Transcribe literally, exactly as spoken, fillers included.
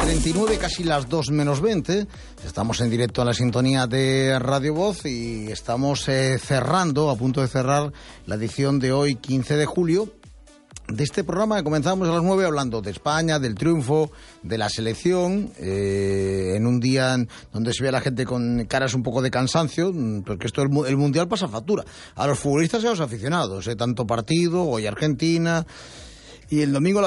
treinta y nueve, casi las dos menos veinte. Estamos en directo en la sintonía de Radio Voz y estamos eh, cerrando, a punto de cerrar la edición de hoy, quince de julio, de este programa que comenzamos a las nueve hablando de España, del triunfo, de la selección, eh, en un día donde se ve a la gente con caras un poco de cansancio, porque esto el, el Mundial pasa factura a los futbolistas y a los aficionados, eh, tanto partido, hoy Argentina, y el domingo la